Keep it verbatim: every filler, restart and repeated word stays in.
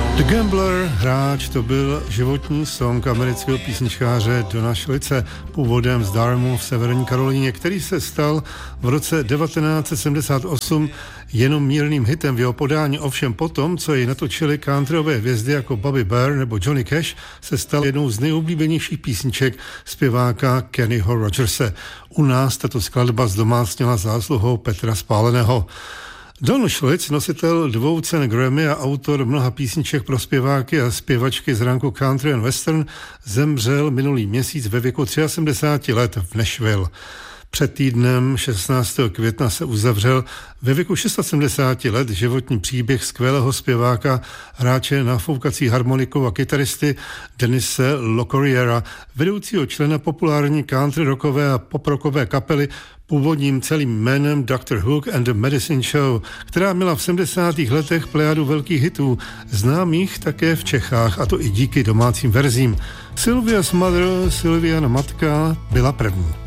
The Gambler, hráč, to byl životní song amerického písničkáře Dona Schlitze, původem z Dartmouthu v severní Karolíně, který se stal v roce devatenáct set sedmdesát osm jenom mírným hitem v jeho podání. Ovšem potom, co jej natočili countryové hvězdy jako Bobby Bare nebo Johnny Cash, se stal jednou z nejoblíbenějších písniček zpěváka Kennyho Rogerse. U nás tato skladba zdomácněla zásluhou Petra Spáleného. Don Schlitz, nositel dvou cen Grammy a autor mnoha písniček pro zpěváky a zpěvačky z ranku country and western, zemřel minulý měsíc ve věku sedmdesáti tři let v Nashville. Před týdnem šestnáctého května se uzavřel ve věku sedmdesáti šesti let životní příběh skvělého zpěváka, hráče na foukací harmonikou a kytaristy Denise LeCourriera, vedoucího člena populární country rockové a poprockové kapely původním celým jménem doktor Hook and the Medicine Show, která měla v sedmdesátých letech plejádu velkých hitů, známých také v Čechách, a to i díky domácím verzím. Sylvia's Mother, Sylviana matka, byla první.